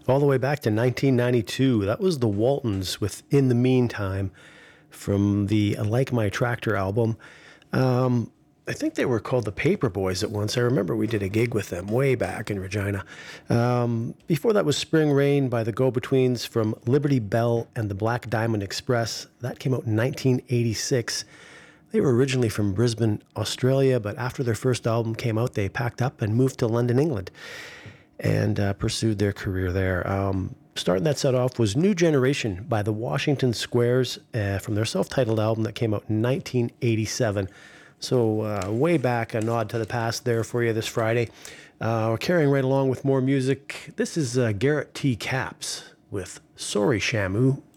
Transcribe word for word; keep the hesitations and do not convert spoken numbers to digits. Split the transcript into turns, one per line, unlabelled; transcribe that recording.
all the way back to nineteen ninety-two. That was the Waltons with In the Meantime from the Like My Tractor album. Um, I think they were called the Paper Boys at once. I remember we did a gig with them way back in Regina. Um, before that was Spring Rain by the Go-Betweens from Liberty Bell and the Black Diamond Express. That came out in nineteen eighty-six. They were originally from Brisbane, Australia, but after their first album came out, they packed up and moved to London, England, and uh, pursued their career there. Um, starting that set off was New Generation by the Washington Squares uh, from their self-titled album that came out in nineteen eighty-seven. So uh, way back, a nod to the past there for you this Friday. Uh, we're carrying right along with more music. This is uh, Garrett T. Capps with Sorry Shamu.